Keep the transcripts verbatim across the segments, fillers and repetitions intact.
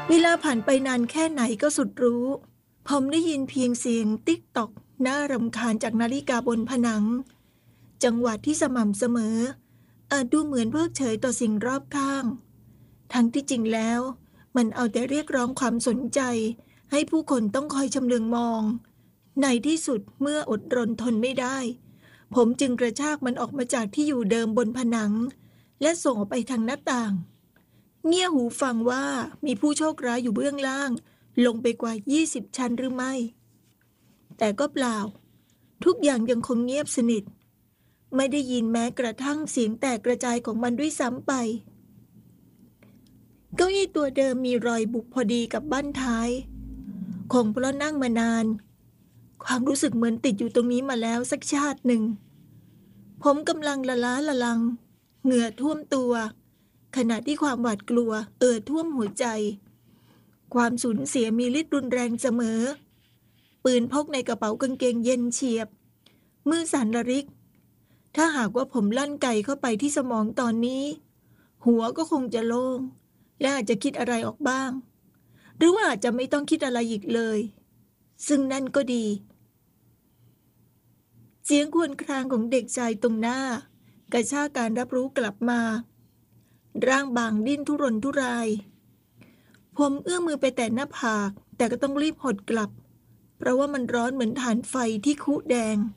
เวลาผ่านไปนานแค่ไหนก็สุดรู้ผมได้ยินเพียงเสียงติ๊กตอกน่ารำคาญจากนาฬิกาบนผนังจังหวะที่สม่ำเสมออาจดูเหมือนเพิกเฉยต่อสิ่งรอบข้างทั้งที่จริงแล้วมันเอาแต่เรียกร้องความสนใจให้ผู้คนต้องคอยชำเลืองมองในที่สุดเมื่ออดรนทนไม่ได้ผมจึงกระชากมันออกมาจากที่อยู่เดิมบนผนังและส่งออกไปทางหน้าต่างเงี่ยหูฟังว่ามีผู้โชคร้ายอยู่เบื้องล่างลงไปกว่ายี่สิบชั้นหรือไม่แต่ก็เปล่าทุกอย่างยังคงเงียบสนิทไม่ได้ยินแม้กระทั่งเสียงแตกกระจายของมันด้วยซ้ำไปเก้าอี้ตัวเดิมมีรอยบุบพอดีกับบั้นท้ายคงเพราะนั่งมานานความรู้สึกเหมือนติดอยู่ตรงนี้มาแล้วสักชาติหนึ่งผมกำลังละล้าละลังเหงื่อท่วมตัวขณะที่ความหวาดกลัวเอ่อท่วมหัวใจความสูญเสียมีฤทธิ์รุนแรงเสมอปืนพกในกระเป๋ากางเกงเย็นเฉียบมือสั่นระริกถ้าหากว่าผมลั่นไกเข้าไปที่สมองตอนนี้หัวก็คงจะโล่งและอาจจะคิดอะไรออกบ้างหรือว่าอาจจะไม่ต้องคิดอะไรอีกเลยซึ่งนั่นก็ดีเสียงครวญครางของเด็กชายตรงหน้ากระชากการรับรู้กลับมาร่างบางดิ้นทุรนทุรายผมเอื้อมมือไปแตะหน้าผากแต่ก็ต้องรีบหดกลับเพราะว่ามันร้อนเหมือนถ่านไฟที่คุแดง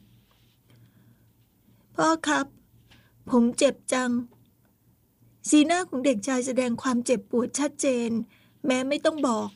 พ่อครับผมเจ็บจังสีหน้าของเด็กชายแสดงความเจ็บปวดชัดเจนแม้ไม่ต้องบอก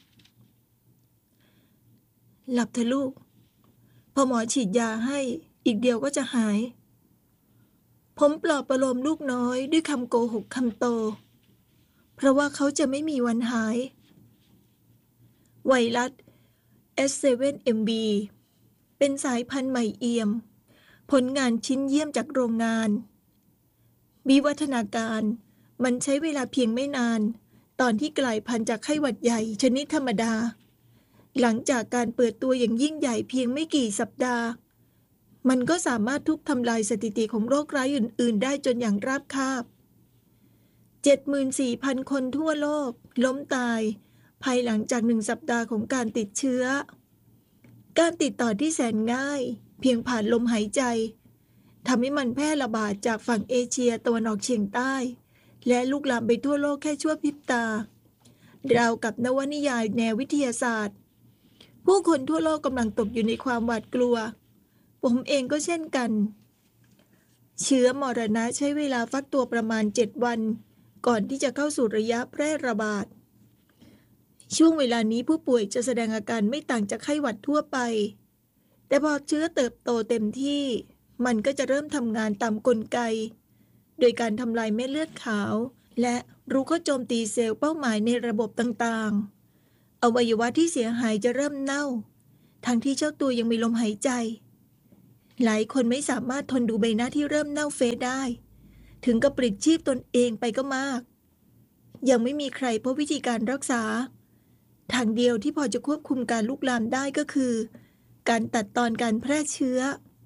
หลับเถอะลูกพอหมอฉีดยาให้อีกเดียวก็จะหายผมปลอบประโลมลูกน้อยด้วยคำโกหกคำโตเพราะว่าเขาจะไม่มีวันหายไวรัส เอส เซเว่น เอ็ม บี เป็นสายพันธุ์ใหม่เอี่ยมผลงานชิ้นเยี่ยมจากโรงงานวิวัฒนาการมันใช้เวลาเพียงไม่นานตอนที่กลายพันธุ์จากไข้หวัดใหญ่ชนิดธรรมดาหลังจากการเปิดตัวอย่างยิ่งใหญ่เพียงไม่กี่สัปดาห์มันก็สามารถทุบทำลายสถิติของโรคร้ายอื่นๆได้จนอย่างราบคาบ เจ็ดหมื่นสี่พัน คนทั่วโลกล้มตายภายหลังจากหนึ่งสัปดาห์ของการติดเชื้อการติดต่อที่แสนง่ายเพียงผ่านลมหายใจทำให้มันแพร่ระบาดจากฝั่งเอเชียตะวันออกเฉียงใต้และลุกลามไปทั่วโลกแค่ชั่วพริบตาราวกับนวนิยายแนววิทยาศาสตร์ผู้คนทั่วโลกกำลังตกอยู่ในความหวาดกลัวผมเองก็เช่นกันเชื้อมรณะใช้เวลาฟักตัวประมาณเจ็ดวันก่อนที่จะเข้าสู่ระยะแพร่ระบาดช่วงเวลานี้ผู้ป่วยจะแสดงอาการไม่ต่างจากไข้หวัดทั่วไปแต่พอเชื้อเติบโตเต็มที่มันก็จะเริ่มทำงานตามกลไกโดยการทำลายเม็ดเลือดขาวและรุกเข้าโจมตีเซลล์เป้าหมายในระบบต่างๆอวัยวะที่เสียหายจะเริ่มเน่าทั้งที่เจ้าตัวยังมีลมหายใจหลายคนไม่สามารถทนดูใบหน้าที่เริ่มเน่าเฟะได้ถึงกับปลิดชีพตนเองไปก็มากยังไม่มีใครพบวิธีการรักษาทางเดียวที่พอจะควบคุมการลุกลามได้ก็คือการตัดตอนการแพร่เชื้อ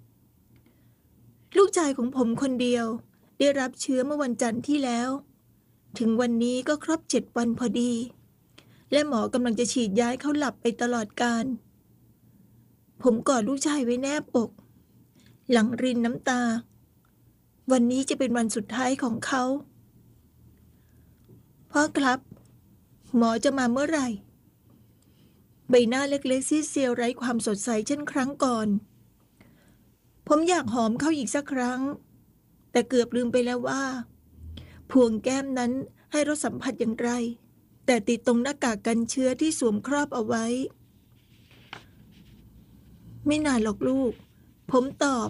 ลูกชายของผมคนเดียวได้รับเชื้อเมื่อวันจันทร์ที่แล้วถึงวันนี้ก็ครบเจ็ดวันพอดีและหมอกำลังจะฉีดยาให้เขาหลับไปตลอดกาลผมกอดลูกชายไว้แนบอกหลังรินน้ำตาวันนี้จะเป็นวันสุดท้ายของเขาพ่อครับหมอจะมาเมื่อไหร่ใบหน้าเล็กๆซีดเซียวไร้ความสดใสเช่นครั้งก่อนผมอยากหอมเขาอีกสักครั้งแต่เกือบลืมไปแล้วว่าพวงแก้มนั้นให้รสสัมผัสอย่างไรแต่ติดตรงหน้ากากกันเชื้อที่สวมครอบเอาไว้ไม่นานหรอกลูกผมตอบ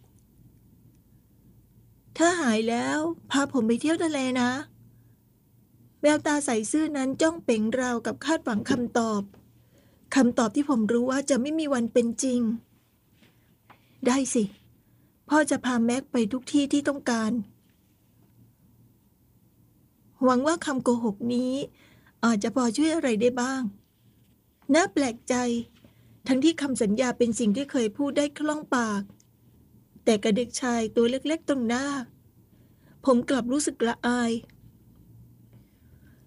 ถ้าหายแล้วพาผมไปเที่ยวทะเลนะแววตาใสซื่อนั้นจ้องเป่งราวกับคาดหวังคำตอบคำตอบที่ผมรู้ว่าจะไม่มีวันเป็นจริงได้สิพ่อจะพาแม็กไปทุกที่ที่ต้องการหวังว่าคำโกหกนี้อาจจะพอช่วยอะไรได้บ้างน่าแปลกใจทั้งที่คำสัญญาเป็นสิ่งที่เคยพูดได้คล่องปากแต่กับเด็กชายตัวเล็กๆตรงหน้าผมกลับรู้สึกละอาย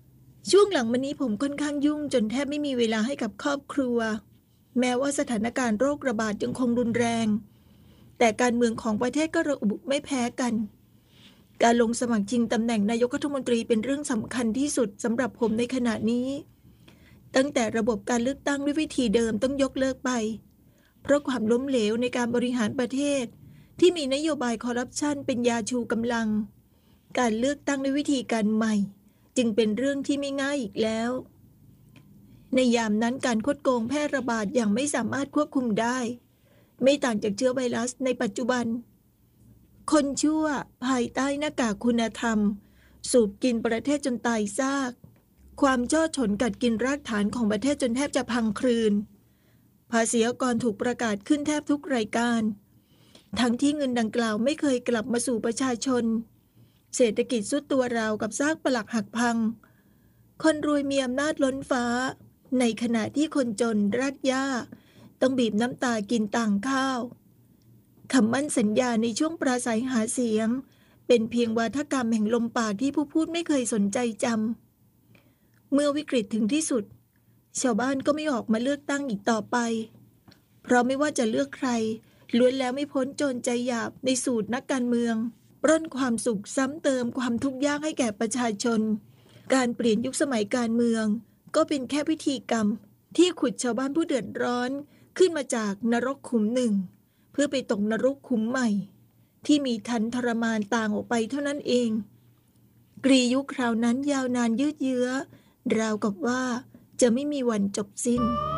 ช่วงหลังมานี้ผมค่อนข้างยุ่งจนแทบไม่มีเวลาให้กับครอบครัวแม้ว่าสถานการณ์โรคระบาดยังคงรุนแรงแต่การเมืองของประเทศก็ระอุไม่แพ้กันการลงสมัครชิงตำแหน่งนายกรัฐมนตรีเป็นเรื่องสำคัญที่สุดสำหรับผมในขณะนี้ตั้งแต่ระบบการเลือกตั้งด้วยวิธีเดิมต้องยกเลิกไปเพราะความล้มเหลวในการบริหารประเทศที่มีนโยบายคอร์รัปชันเป็นยาชูกำลังการเลือกตั้งด้วยวิธีการใหม่จึงเป็นเรื่องที่ไม่ง่ายอีกแล้วในยามนั้นการคดโกงแพร่ระบาดอย่างไม่สามารถควบคุมได้ไม่ต่างจากเชื้อไวรัสในปัจจุบันคนชั่วภายใต้หน้ากากคุณธรรมสูบกินประเทศจนตายซากความจ้อฉนกัดกินรากฐานของประเทศจนแทบจะพังคลืนภาษีอากรถูกประกาศขึ้นแทบทุกรายการทั้งที่เงินดังกล่าวไม่เคยกลับมาสู่ประชาชนเศรษฐกิจทรุดตัวราวกับซากปลักหักพังคนรวยมีอำนาจล้นฟ้าในขณะที่คนจนรากหญ้าต้องบีบน้ำตากินต่างข้าวคำมั่นสัญญาในช่วงปราศรัยหาเสียงเป็นเพียงวาทกรรมแห่งลมปากที่ผู้พูดไม่เคยสนใจจำเมื่อวิกฤตถึงที่สุดชาวบ้านก็ไม่ออกมาเลือกตั้งอีกต่อไปเพราะไม่ว่าจะเลือกใครล้วนแล้วไม่พ้นโจรใจหยาบในสูตรนักการเมืองปล้นความสุขซ้ำเติมความทุกข์ยากให้แก่ประชาชนการเปลี่ยนยุคสมัยการเมืองก็เป็นแค่พิธีกรรมที่ขุดชาวบ้านผู้เดือดร้อนขึ้นมาจากนรกขุมหนึ่งเพื่อไปตกนรกขุมใหม่ที่มีทันทรมานต่างออกไปเท่านั้นเองกรียุคคราวนั้นยาวนานยืดเยื้อราวกับว่าจะไม่มีวันจบสิ้น